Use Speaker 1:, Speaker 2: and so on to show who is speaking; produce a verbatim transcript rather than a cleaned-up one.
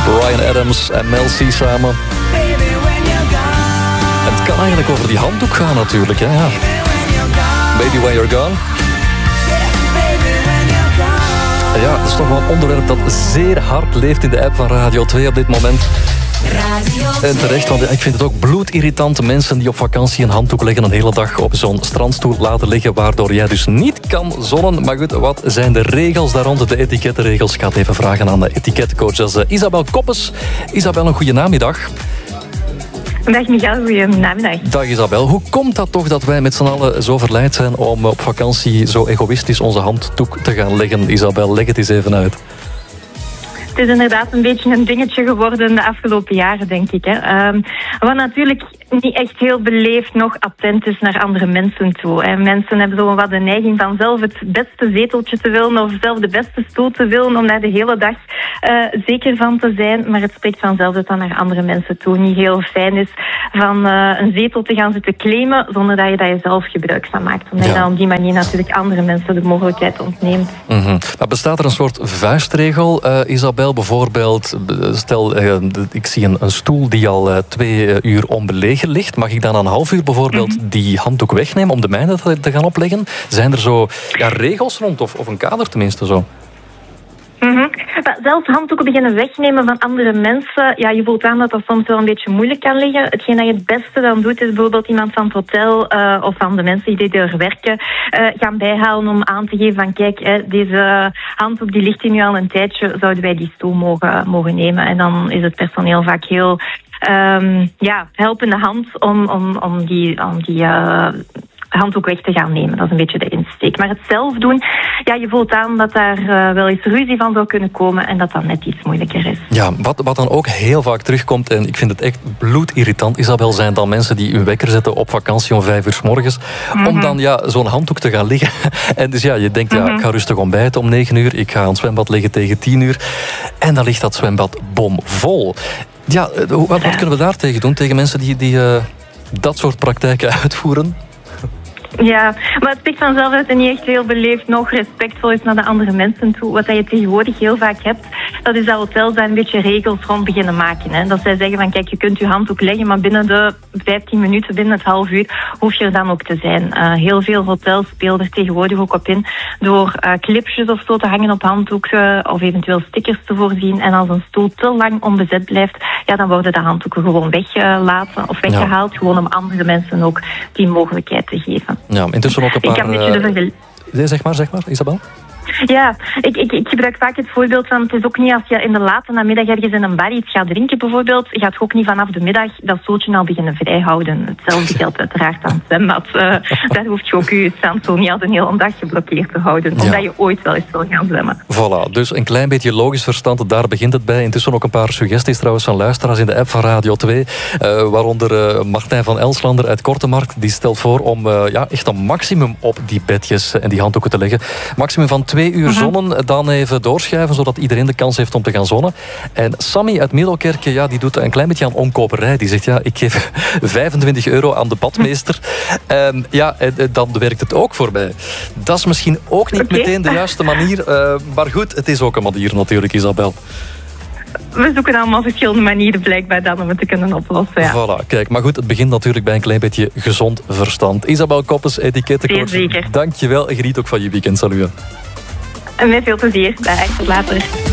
Speaker 1: Ryan Adams en Mel C samen. En het kan eigenlijk over die handdoek gaan natuurlijk. Hè? Ja. Baby When You're Gone. Ja, dat is toch wel een onderwerp dat zeer hard leeft in de app van Radio twee op dit moment. En terecht, want ik vind het ook bloedirritant. Mensen die op vakantie een handdoek leggen een hele dag op zo'n strandstoel laten liggen, waardoor jij dus niet kan zonnen. Maar goed, wat zijn de regels daar rond? De etikettenregels? Ik ga het even vragen aan de etikettencoach. Dat is uh, Isabel Koppes. Isabel, een goede namiddag.
Speaker 2: Dag Michael, goeie namiddag.
Speaker 1: Dag Isabel. Hoe komt dat toch dat wij met z'n allen zo verleid zijn om op vakantie zo egoïstisch onze handdoek te gaan leggen? Isabel, leg het eens even uit.
Speaker 2: Het is inderdaad een beetje een dingetje geworden de afgelopen jaren, denk ik. Hè. Um, wat natuurlijk niet echt heel beleefd nog attent is naar andere mensen toe. Hè. Mensen hebben zo wat de neiging van zelf het beste zeteltje te willen of zelf de beste stoel te willen om daar de hele dag uh, zeker van te zijn. Maar het spreekt vanzelf dat dat naar andere mensen toe niet heel fijn is van uh, een zetel te gaan zitten claimen zonder dat je daar zelf gebruik van maakt. Omdat ja. je dan op die manier natuurlijk andere mensen de mogelijkheid ontneemt.
Speaker 1: Mm-hmm. Maar bestaat er een soort vuistregel, uh, Isabel? Bijvoorbeeld, stel, uh, ik zie een, een stoel die al uh, twee uur onbelegen ligt. Mag ik dan een half uur bijvoorbeeld mm-hmm. die handdoek wegnemen om de mijne te, te gaan opleggen? Zijn er zo ja, regels rond, of, of een kader tenminste zo?
Speaker 2: Mm-hmm. Zelfs handdoeken beginnen wegnemen van andere mensen. Ja, je voelt aan dat dat soms wel een beetje moeilijk kan liggen. Hetgeen dat je het beste dan doet, is bijvoorbeeld iemand van het hotel uh, of van de mensen die er werken uh, gaan bijhalen om aan te geven van kijk, hè, deze handdoek die ligt hier nu al een tijdje, zouden wij die stoel mogen, mogen nemen. En dan is het personeel vaak heel um, ja, helpende hand om, om, om die... Om die uh, handdoek weg te gaan nemen. Dat is een beetje de insteek. Maar het zelf doen, ja, je voelt aan dat daar uh, wel eens ruzie van zou kunnen komen en dat dat net iets moeilijker is.
Speaker 1: Ja, wat, wat dan ook heel vaak terugkomt, en ik vind het echt bloedirritant, Isabel, zijn dan mensen die hun wekker zetten op vakantie om vijf uur 's morgens, mm-hmm. om dan ja, zo'n handdoek te gaan liggen. En dus ja, je denkt, ja, ik ga rustig ontbijten om negen uur, ik ga aan het zwembad liggen tegen tien uur, en dan ligt dat zwembad bomvol. Ja, wat, wat kunnen we daar tegen doen, tegen mensen die, die uh, dat soort praktijken uitvoeren?
Speaker 2: Ja, maar het spreekt vanzelf dat het niet echt heel beleefd, nog respectvol is naar de andere mensen toe. Wat je tegenwoordig heel vaak hebt, dat is dat hotels daar een beetje regels rond beginnen maken. Hè. Dat zij zeggen van kijk, je kunt je handdoek leggen, maar binnen de vijftien minuten, binnen het half uur, hoef je er dan ook te zijn. Uh, heel veel hotels spelen er tegenwoordig ook op in door uh, clipjes of zo te hangen op handdoeken of eventueel stickers te voorzien. En als een stoel te lang onbezet blijft, ja, dan worden de handdoeken gewoon weggelaten of weggehaald, ja. gewoon om andere mensen ook die mogelijkheid te geven.
Speaker 1: Ja, intussen ook een paar...
Speaker 2: Ik heb een beetje de vergel-
Speaker 1: nee, zeg maar, zeg maar, Isabel.
Speaker 2: Ja, ik, ik, ik gebruik vaak het voorbeeld van, het is ook niet als je in de late namiddag ergens in een bar iets gaat drinken bijvoorbeeld, gaat je ook niet vanaf de middag dat stoeltje al beginnen vrijhouden. Hetzelfde geldt uiteraard aan het zwembad. Uh, daar hoef je ook je strandstoel niet al een hele dag geblokkeerd te houden, ja. omdat je ooit wel eens wil gaan zwemmen.
Speaker 1: Voilà, dus een klein beetje logisch verstand, daar begint het bij. Intussen ook een paar suggesties trouwens van luisteraars in de app van Radio twee, uh, waaronder uh, Martijn van Elslander uit Kortemarkt, die stelt voor om uh, ja, echt een maximum op die bedjes en die handdoeken te leggen. Maximum van twee uur zonnen, dan even doorschuiven, zodat iedereen de kans heeft om te gaan zonnen. En Sammy uit Middelkerke, ja, die doet een klein beetje aan omkoperij. Die zegt, ja, ik geef vijfentwintig euro aan de badmeester. En ja, dan werkt het ook voor mij. Dat is misschien ook niet okay. meteen de juiste manier. Uh, maar goed, het is ook een manier natuurlijk, Isabel.
Speaker 2: We zoeken allemaal verschillende manieren blijkbaar dan om het te kunnen oplossen. Ja.
Speaker 1: Voilà, kijk, maar goed, het begint natuurlijk bij een klein beetje gezond verstand. Isabel Koppes, etikettencoach.
Speaker 2: Zeker.
Speaker 1: Dank je wel en geniet ook van je weekend. Salut.
Speaker 2: En met veel plezier. Dag, tot later.